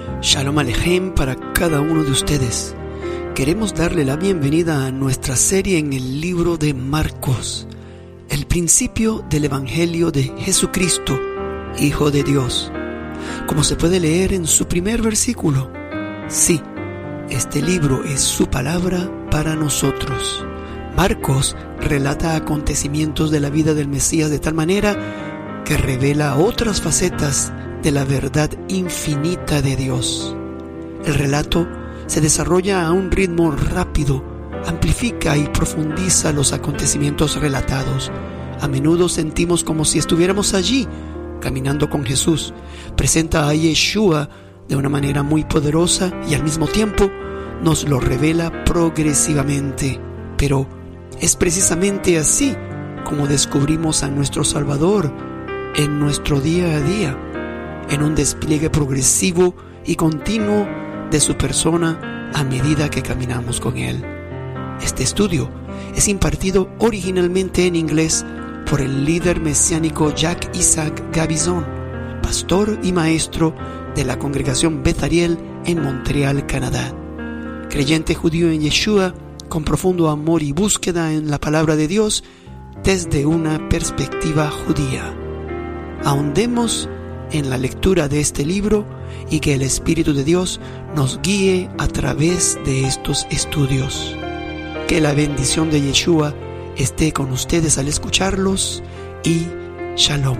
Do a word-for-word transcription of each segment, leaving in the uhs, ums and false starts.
Shalom Alejem para cada uno de ustedes. Queremos darle la bienvenida a nuestra serie en el libro de Marcos, el principio del Evangelio de Jesucristo, Hijo de Dios. Como se puede leer en su primer versículo, sí, este libro es su palabra para nosotros. Marcos relata acontecimientos de la vida del Mesías de tal manera que revela otras facetas de la verdad infinita de Dios. El relato se desarrolla a un ritmo rápido, amplifica y profundiza los acontecimientos relatados. A menudo sentimos como si estuviéramos allí, caminando con Jesús. Presenta a Yeshua de una manera muy poderosa y al mismo tiempo nos lo revela progresivamente. Pero es precisamente así como descubrimos a nuestro Salvador en nuestro día a día, en un despliegue progresivo y continuo de su persona a medida que caminamos con Él. Este estudio es impartido originalmente en inglés por el líder mesiánico Jack Isaac Gabizon, pastor y maestro de la congregación Beth Ariel en Montreal, Canadá. Creyente judío en Yeshua, con profundo amor y búsqueda en la palabra de Dios desde una perspectiva judía. Ahondemos en la lectura de este libro y que el Espíritu de Dios nos guíe a través de estos estudios. Que la bendición de Yeshua esté con ustedes al escucharlos y Shalom.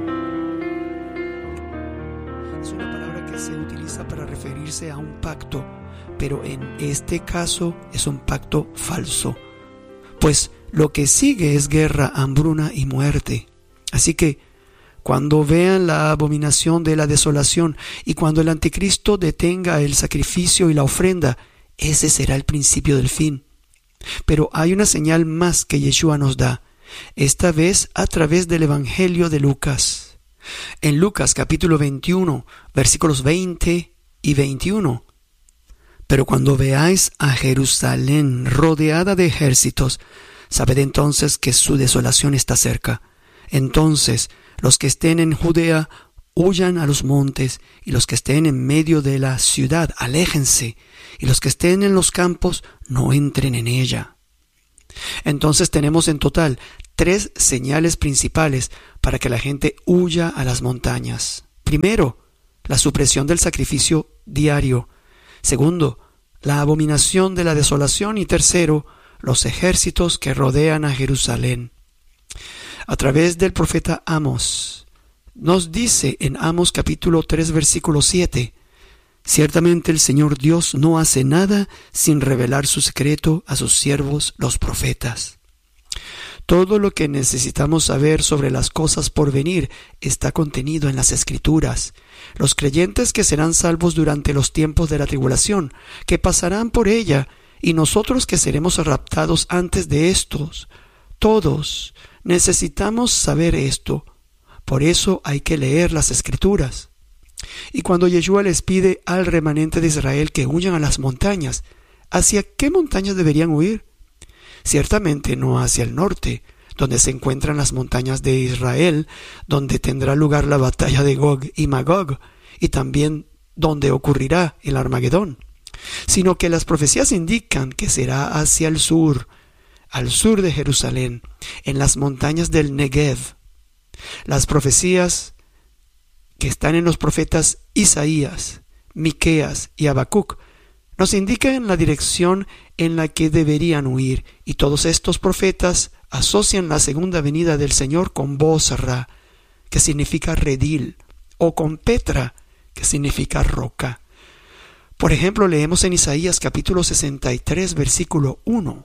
Es una palabra que se utiliza para referirse a un pacto, pero en este caso es un pacto falso, pues lo que sigue es guerra, hambruna y muerte. Así que cuando vean la abominación de la desolación y cuando el anticristo detenga el sacrificio y la ofrenda, ese será el principio del fin. Pero hay una señal más que Yeshua nos da, esta vez a través del Evangelio de Lucas. En Lucas capítulo veintiuno, versículos veinte y veintiuno. Pero cuando veáis a Jerusalén rodeada de ejércitos, sabed entonces que su desolación está cerca. Entonces los que estén en Judea huyan a los montes, y los que estén en medio de la ciudad aléjense, y los que estén en los campos no entren en ella. Entonces tenemos en total tres señales principales para que la gente huya a las montañas. Primero, la supresión del sacrificio diario. Segundo, la abominación de la desolación. Y tercero, los ejércitos que rodean a Jerusalén. A través del profeta Amos, nos dice en Amos capítulo tres versículo siete, ciertamente el Señor Dios no hace nada sin revelar su secreto a sus siervos los profetas. Todo lo que necesitamos saber sobre las cosas por venir está contenido en las Escrituras. Los creyentes que serán salvos durante los tiempos de la tribulación, que pasarán por ella, y nosotros que seremos raptados antes de estos, todos necesitamos saber esto. Por eso hay que leer las Escrituras. Y cuando Yeshua les pide al remanente de Israel que huyan a las montañas, ¿hacia qué montañas deberían huir? Ciertamente no hacia el norte, donde se encuentran las montañas de Israel, donde tendrá lugar la batalla de Gog y Magog, y también donde ocurrirá el Armagedón, sino que las profecías indican que será hacia el sur, al sur de Jerusalén, en las montañas del Negev. Las profecías que están en los profetas Isaías, Miqueas y Habacuc nos indican la dirección en la que deberían huir, y todos estos profetas asocian la segunda venida del Señor con Bosra, que significa redil, o con Petra, que significa roca. Por ejemplo, leemos en Isaías capítulo sesenta y tres, versículo uno.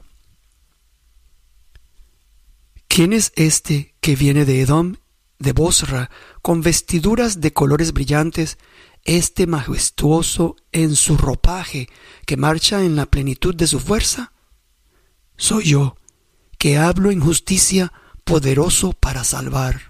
¿Quién es este que viene de Edom, de Bosra, con vestiduras de colores brillantes, este majestuoso en su ropaje, que marcha en la plenitud de su fuerza? Soy yo, que hablo en justicia, poderoso para salvar.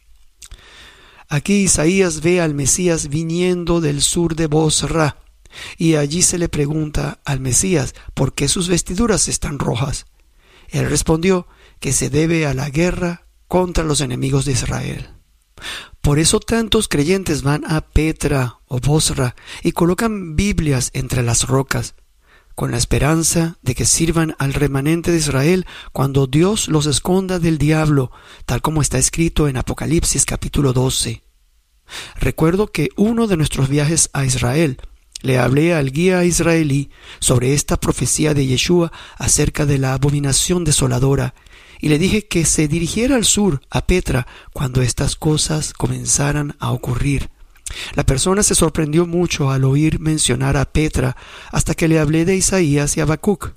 Aquí Isaías ve al Mesías viniendo del sur de Bosra, y allí se le pregunta al Mesías por qué sus vestiduras están rojas. Él respondió que se debe a la guerra contra los enemigos de Israel. Por eso tantos creyentes van a Petra o Bosra y colocan Biblias entre las rocas, con la esperanza de que sirvan al remanente de Israel cuando Dios los esconda del diablo, tal como está escrito en Apocalipsis capítulo doce. Recuerdo que uno de nuestros viajes a Israel le hablé al guía israelí sobre esta profecía de Yeshua acerca de la abominación desoladora, y le dije que se dirigiera al sur, a Petra, cuando estas cosas comenzaran a ocurrir. La persona se sorprendió mucho al oír mencionar a Petra, hasta que le hablé de Isaías y Habacuc.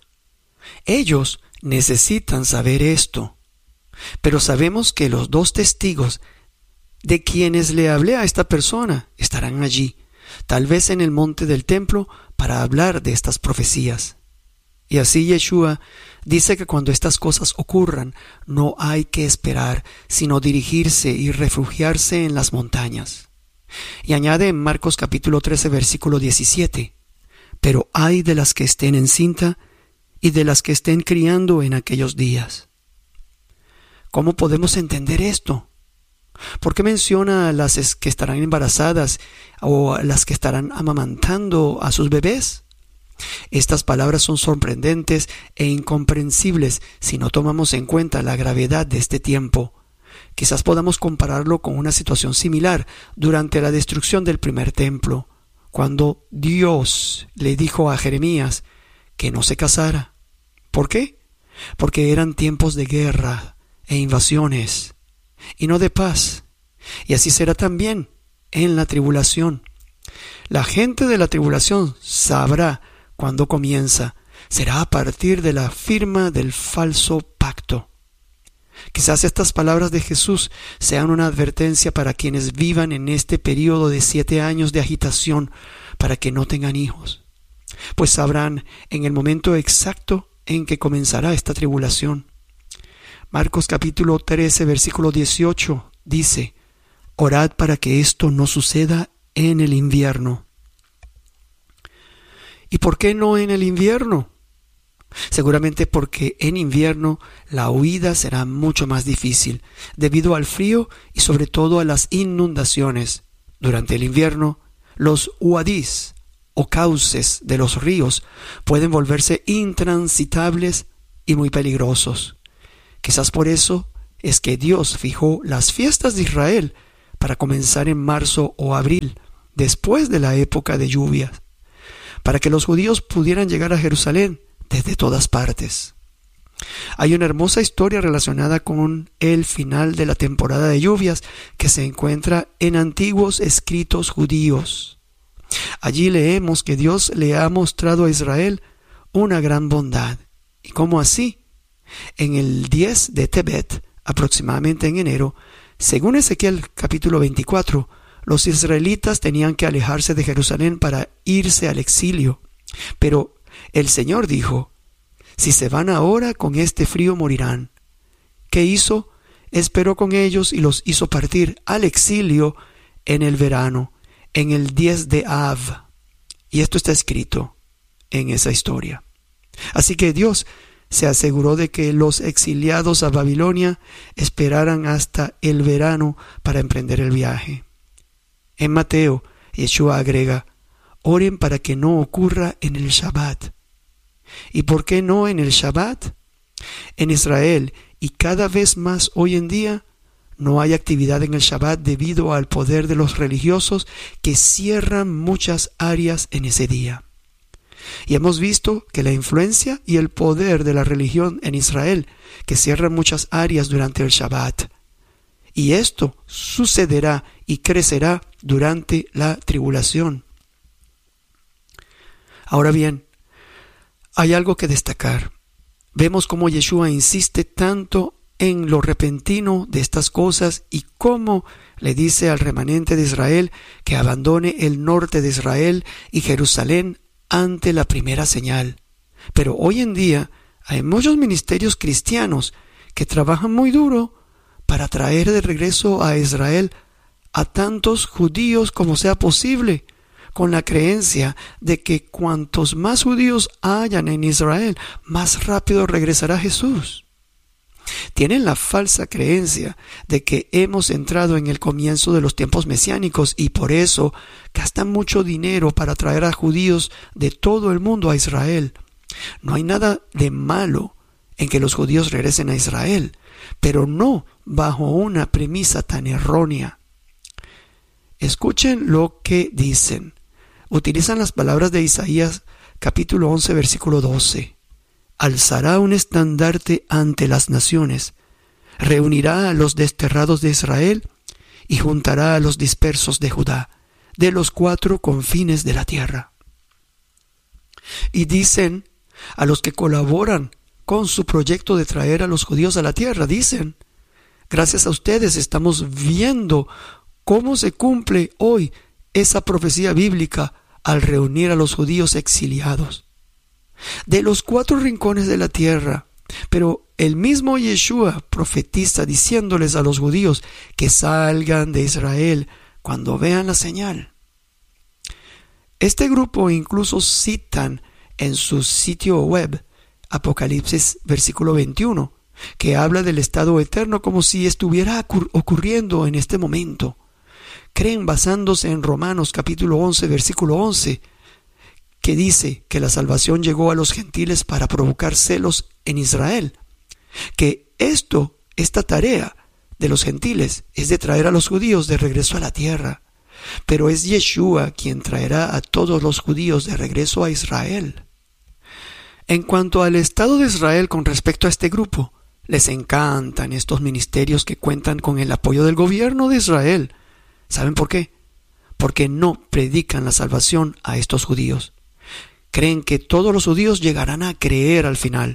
Ellos necesitan saber esto, pero sabemos que los dos testigos de quienes le hablé a esta persona estarán allí, tal vez en el monte del templo, para hablar de estas profecías. Y así Yeshua dice que cuando estas cosas ocurran, no hay que esperar, sino dirigirse y refugiarse en las montañas. Y añade en Marcos capítulo trece, versículo diecisiete, pero ay de las que estén encinta y de las que estén criando en aquellos días. ¿Cómo podemos entender esto? ¿Por qué menciona a las que estarán embarazadas o a las que estarán amamantando a sus bebés? Estas palabras son sorprendentes e incomprensibles si no tomamos en cuenta la gravedad de este tiempo. Quizás podamos compararlo con una situación similar durante la destrucción del primer templo, cuando Dios le dijo a Jeremías que no se casara. ¿Por qué? Porque eran tiempos de guerra e invasiones, y no de paz. Y así será también en la tribulación. La gente de la tribulación sabrá cuándo comienza. Será a partir de la firma del falso pacto. Quizás estas palabras de Jesús sean una advertencia para quienes vivan en este periodo de siete años de agitación, para que no tengan hijos, pues sabrán en el momento exacto en que comenzará esta tribulación. Marcos capítulo trece, versículo dieciocho dice: orad para que esto no suceda en el invierno. ¿Y por qué no en el invierno? Seguramente porque en invierno la huida será mucho más difícil, debido al frío y sobre todo a las inundaciones. Durante el invierno, los uadís o cauces de los ríos pueden volverse intransitables y muy peligrosos. Quizás por eso es que Dios fijó las fiestas de Israel para comenzar en marzo o abril, después de la época de lluvias, para que los judíos pudieran llegar a Jerusalén desde todas partes. Hay una hermosa historia relacionada con el final de la temporada de lluvias que se encuentra en antiguos escritos judíos. Allí leemos que Dios le ha mostrado a Israel una gran bondad. ¿Y cómo así? En el diez de Tebet, aproximadamente en enero, según Ezequiel capítulo veinticuatro, los israelitas tenían que alejarse de Jerusalén para irse al exilio. Pero el Señor dijo: si se van ahora, con este frío morirán. ¿Qué hizo? Esperó con ellos y los hizo partir al exilio en el verano, en el diez de Av. Y esto está escrito en esa historia. Así que Dios se aseguró de que los exiliados a Babilonia esperaran hasta el verano para emprender el viaje. En Mateo, Yeshua agrega: oren para que no ocurra en el Shabbat. ¿Y por qué no en el Shabbat? En Israel, y cada vez más hoy en día, no hay actividad en el Shabbat debido al poder de los religiosos que cierran muchas áreas en ese día. Y hemos visto que la influencia y el poder de la religión en Israel, que cierran muchas áreas durante el Shabbat. Y esto sucederá y crecerá durante la tribulación. Ahora bien, hay algo que destacar. Vemos cómo Yeshua insiste tanto en lo repentino de estas cosas y cómo le dice al remanente de Israel que abandone el norte de Israel y Jerusalén ante la primera señal. Pero hoy en día hay muchos ministerios cristianos que trabajan muy duro para traer de regreso a Israel a tantos judíos como sea posible, con la creencia de que cuantos más judíos hayan en Israel, más rápido regresará Jesús. Tienen la falsa creencia de que hemos entrado en el comienzo de los tiempos mesiánicos y por eso gastan mucho dinero para traer a judíos de todo el mundo a Israel. No hay nada de malo en que los judíos regresen a Israel, pero no bajo una premisa tan errónea. Escuchen lo que dicen. Utilizan las palabras de Isaías capítulo once versículo doce. Alzará un estandarte ante las naciones, reunirá a los desterrados de Israel y juntará a los dispersos de Judá, de los cuatro confines de la tierra. Y dicen a los que colaboran con su proyecto de traer a los judíos a la tierra, dicen, gracias a ustedes estamos viendo cómo se cumple hoy esa profecía bíblica al reunir a los judíos exiliados de los cuatro rincones de la tierra. Pero el mismo Yeshua profetiza diciéndoles a los judíos que salgan de Israel cuando vean la señal. Este grupo incluso citan en su sitio web Apocalipsis versículo veintiuno, que habla del estado eterno como si estuviera ocurriendo en este momento. Creen basándose en Romanos capítulo once versículo once, que dice que la salvación llegó a los gentiles para provocar celos en Israel, que esto, esta tarea de los gentiles es de traer a los judíos de regreso a la tierra, pero es Yeshua quien traerá a todos los judíos de regreso a Israel. En cuanto al estado de Israel con respecto a este grupo, les encantan estos ministerios que cuentan con el apoyo del gobierno de Israel. ¿Saben por qué? Porque no predican la salvación a estos judíos. Creen que todos los judíos llegarán a creer al final.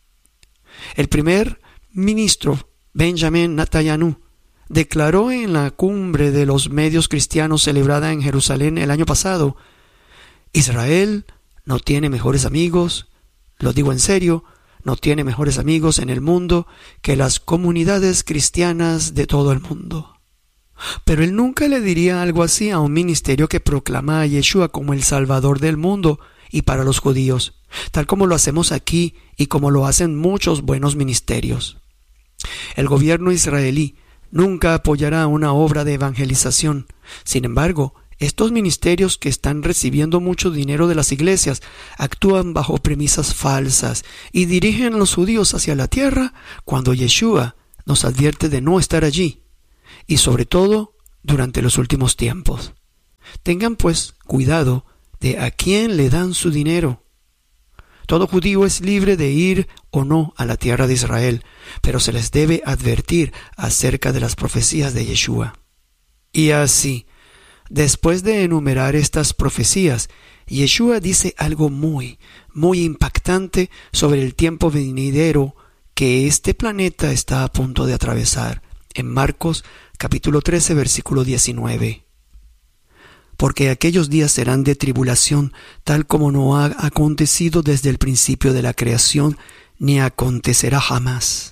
El primer ministro, Benjamin Netanyahu, declaró en la cumbre de los medios cristianos celebrada en Jerusalén el año pasado: Israel no tiene mejores amigos, lo digo en serio, no tiene mejores amigos en el mundo que las comunidades cristianas de todo el mundo. Pero él nunca le diría algo así a un ministerio que proclama a Yeshua como el Salvador del mundo y para los judíos, tal como lo hacemos aquí y como lo hacen muchos buenos ministerios. El gobierno israelí nunca apoyará una obra de evangelización. Sin embargo, estos ministerios que están recibiendo mucho dinero de las iglesias actúan bajo premisas falsas y dirigen a los judíos hacia la tierra cuando Yeshua nos advierte de no estar allí, y sobre todo durante los últimos tiempos. Tengan pues cuidado de a quién le dan su dinero. Todo judío es libre de ir o no a la tierra de Israel, pero se les debe advertir acerca de las profecías de Yeshua. Y así, después de enumerar estas profecías, Yeshua dice algo muy, muy impactante sobre el tiempo venidero que este planeta está a punto de atravesar, en Marcos capítulo trece versículo diecinueve. Porque aquellos días serán de tribulación, tal como no ha acontecido desde el principio de la creación, ni acontecerá jamás.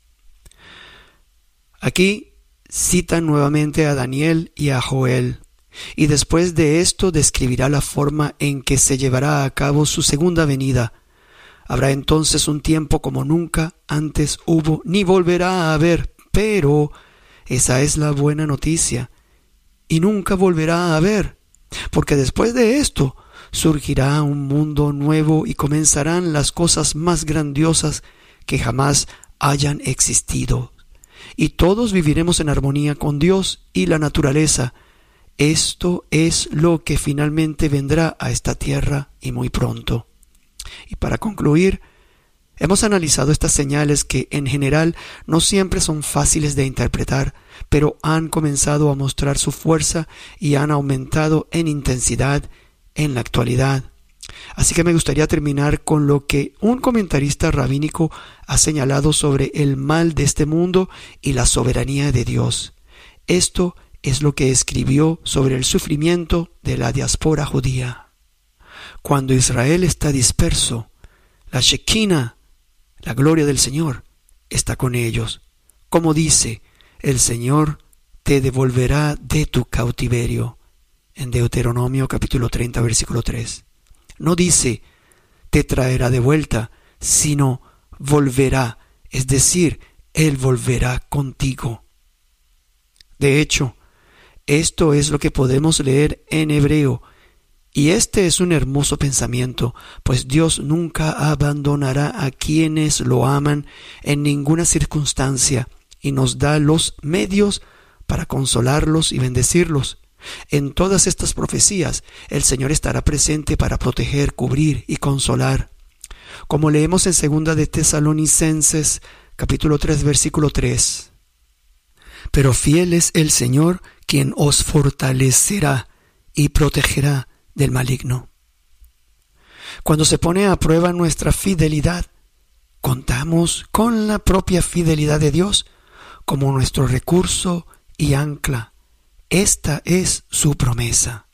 Aquí citan nuevamente a Daniel y a Joel, y después de esto describirá la forma en que se llevará a cabo su segunda venida. Habrá entonces un tiempo como nunca antes hubo, ni volverá a haber, pero esa es la buena noticia, y nunca volverá a haber, porque después de esto surgirá un mundo nuevo y comenzarán las cosas más grandiosas que jamás hayan existido, y todos viviremos en armonía con Dios y la naturaleza. Esto es lo que finalmente vendrá a esta tierra y muy pronto. Y para concluir, hemos analizado estas señales que en general no siempre son fáciles de interpretar, pero han comenzado a mostrar su fuerza y han aumentado en intensidad en la actualidad. Así que me gustaría terminar con lo que un comentarista rabínico ha señalado sobre el mal de este mundo y la soberanía de Dios. Esto es lo que escribió sobre el sufrimiento de la diáspora judía. Cuando Israel está disperso, la Shekinah, la gloria del Señor, está con ellos. Como dice, el Señor te devolverá de tu cautiverio, en Deuteronomio capítulo treinta, versículo tres. No dice, te traerá de vuelta, sino volverá, es decir, Él volverá contigo. De hecho, esto es lo que podemos leer en hebreo, y este es un hermoso pensamiento, pues Dios nunca abandonará a quienes lo aman en ninguna circunstancia y nos da los medios para consolarlos y bendecirlos. En todas estas profecías, el Señor estará presente para proteger, cubrir y consolar. Como leemos en segunda de Tesalonicenses, capítulo tres, versículo tres. Pero fiel es el Señor, quien os fortalecerá y protegerá del maligno. Cuando se pone a prueba nuestra fidelidad, contamos con la propia fidelidad de Dios como nuestro recurso y ancla. Esta es su promesa.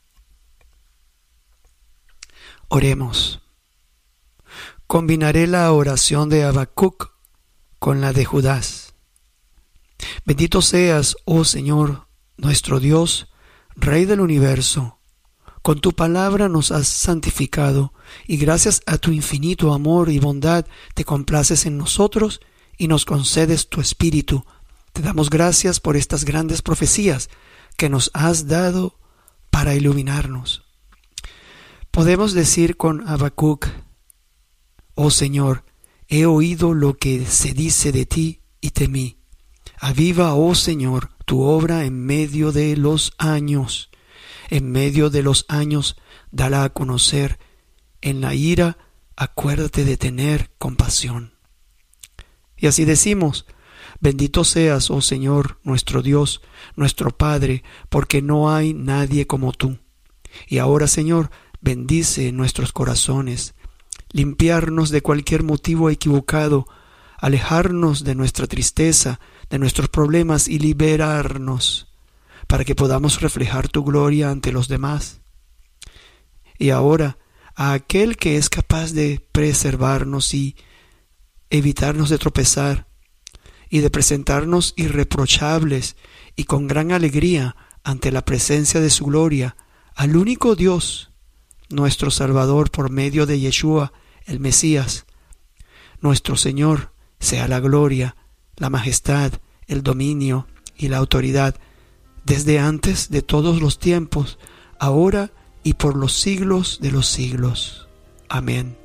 Oremos. Combinaré la oración de Habacuc con la de Judás. Bendito seas, oh Señor, nuestro Dios, Rey del universo. Con tu palabra nos has santificado, y gracias a tu infinito amor y bondad te complaces en nosotros y nos concedes tu espíritu. Te damos gracias por estas grandes profecías que nos has dado para iluminarnos. Podemos decir con Habacuc: oh Señor, he oído lo que se dice de ti y temí. Aviva, oh Señor, tu obra en medio de los años. En medio de los años, dala a conocer. En la ira, acuérdate de tener compasión. Y así decimos: bendito seas, oh Señor, nuestro Dios, nuestro Padre, porque no hay nadie como tú. Y ahora, Señor, bendice nuestros corazones, limpiarnos de cualquier motivo equivocado, alejarnos de nuestra tristeza, de nuestros problemas y liberarnos, para que podamos reflejar tu gloria ante los demás. Y ahora, a aquel que es capaz de preservarnos y evitarnos de tropezar, y de presentarnos irreprochables y con gran alegría ante la presencia de su gloria, al único Dios, nuestro Salvador, por medio de Yeshua, el Mesías. Nuestro Señor, sea la gloria, la majestad, el dominio y la autoridad, desde antes de todos los tiempos, ahora y por los siglos de los siglos. Amén.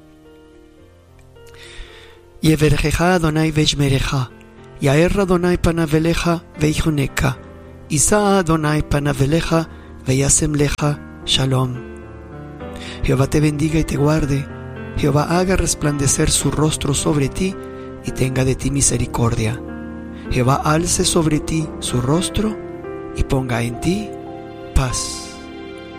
Yeverjeja Adonai veishmereja, Yaer Adonai panaveleja veichoneka, Isa Adonai panaveleja veyasemleja shalom. Jehová te bendiga y te guarde, Jehová haga resplandecer su rostro sobre ti y tenga de ti misericordia. Jehová alce sobre ti su rostro y ponga en ti paz.